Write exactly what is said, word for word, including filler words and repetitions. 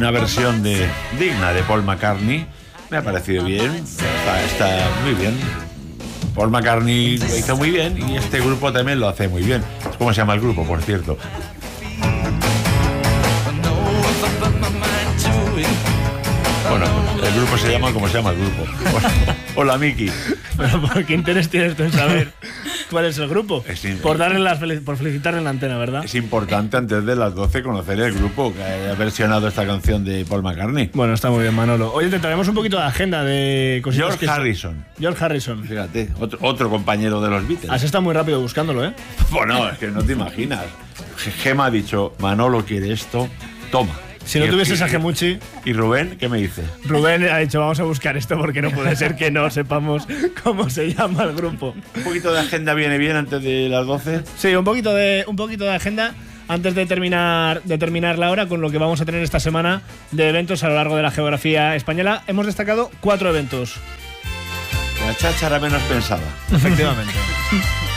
una versión de, digna de Paul McCartney. Me ha parecido bien, está, está muy bien. Paul McCartney lo hizo muy bien y este grupo también lo hace muy bien. ¿Cómo se llama el grupo, por cierto? Bueno, el grupo se llama como se llama el grupo. Hola, Miki. ¿Por qué interés tienes tú en saber cuál es el grupo? Es por darle las por felicitarle en la antena, ¿verdad? Es importante antes de las doce conocer el grupo que haya versionado esta canción de Paul McCartney. Bueno, está muy bien, Manolo. Oye, te traemos un poquito de agenda de cositas. George que Harrison. George Harrison. Fíjate, otro, otro compañero de los Beatles. Has estado muy rápido buscándolo, ¿eh? Bueno, es que no te imaginas. Gema ha dicho, Manolo quiere esto, toma. Si no y, tuvieses y, a Gemuchi... ¿Y Rubén qué me dice? Rubén ha dicho, vamos a buscar esto porque no puede ser que no sepamos cómo se llama el grupo. ¿Un poquito de agenda viene bien antes de las doce? Sí, un poquito de, un poquito de agenda antes de terminar, de terminar la hora con lo que vamos a tener esta semana de eventos a lo largo de la geografía española. Hemos destacado cuatro eventos. La cháchara menos pensada. Efectivamente.